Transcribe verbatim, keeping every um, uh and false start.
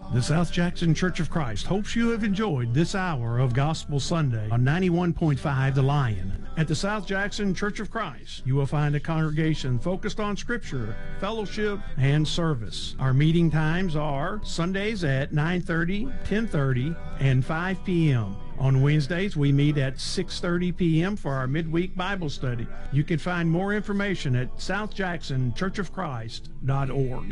The South Jackson Church of Christ hopes you have enjoyed this hour of Gospel Sunday on ninety-one point five The Lion. At the South Jackson Church of Christ, you will find a congregation focused on Scripture, fellowship, and service. Our meeting times are Sundays at nine thirty, ten thirty, and five p.m. On Wednesdays, we meet at six thirty p.m. for our midweek Bible study. You can find more information at south jackson church of christ dot org.